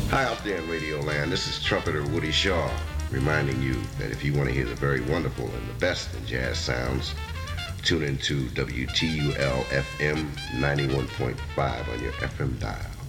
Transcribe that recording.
Hi out there in Radio Land. This is trumpeter Woody Shaw, reminding you that if you want to hear the very wonderful and the best in jazz sounds, tune into WTUL FM 91.5 on your FM dial.